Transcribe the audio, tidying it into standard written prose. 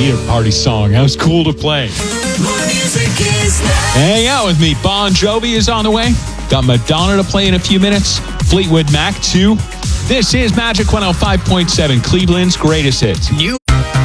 need a party song. That was cool to play. Hang out with me. Bon Jovi is on the way. Got Madonna to play in a few minutes. Fleetwood Mac too. This is Magic 105.7, Cleveland's greatest hits.